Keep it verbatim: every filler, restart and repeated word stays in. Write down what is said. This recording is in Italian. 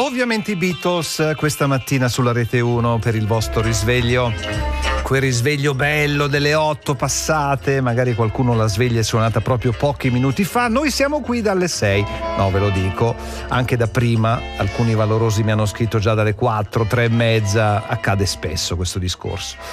Ovviamente i Beatles questa mattina sulla Rete uno per il vostro risveglio. Quel risveglio bello delle otto passate, magari qualcuno la sveglia è suonata proprio pochi minuti fa. Noi siamo qui dalle sei, no ve lo dico, anche da prima. Alcuni valorosi mi hanno scritto già dalle quattro, tre e mezza, accade spesso questo discorso.